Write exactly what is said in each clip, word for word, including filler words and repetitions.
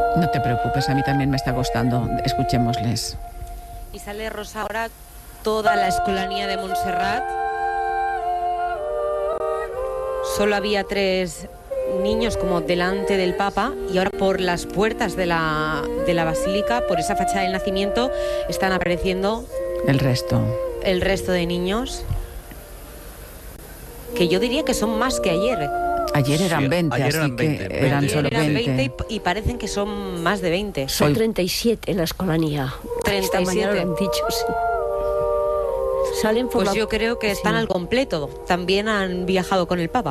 No te preocupes, a mí también me está costando. Escuchémosles. Y sale Rosa ahora toda la escolanía de Montserrat. Solo había tres niños como delante del Papa y ahora por las puertas de la, de la basílica, por esa fachada del nacimiento, están apareciendo el resto. El resto de niños, que yo diría que son más que ayer. Ayer eran Sí, veinte, ayer así eran veinte, que veinte. eran Ayer solo eran veinte. veinte y, y parecen que son más de veinte. Son Hoy- treinta y siete en la escolanía. treinta y siete. Esta mañana lo han dicho, sí. Salen por Pues la... yo creo que están sí. al completo. También han viajado con el Papa.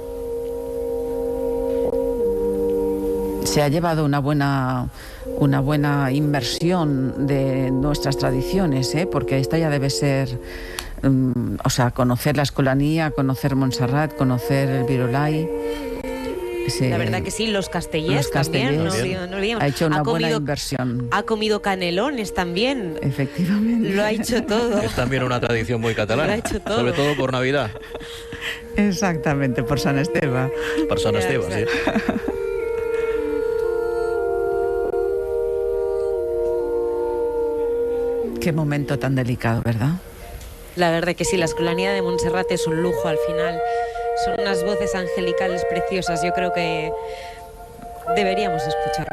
Se ha llevado una buena, una buena inversión de nuestras tradiciones, ¿eh? Porque esta ya debe ser, um, o sea, conocer la escolanía, conocer Montserrat, conocer el Virolai. Sí. La verdad que sí, los castellers, Los también. No, castellers. olvidemos- no olvidemos. Ha hecho una ha buena comido, inversión. Ha comido canelones también. Efectivamente. Lo ha hecho todo. Es también una tradición muy catalana, Lo ha hecho todo. sobre todo por Navidad, Exactamente, por San Esteban. por San Ya, Esteban, sí. exacto. Qué momento tan delicado, ¿verdad? La verdad que sí, la escolanía de Montserrat es un lujo al final. Son unas voces angelicales preciosas. Yo creo que deberíamos escucharlas.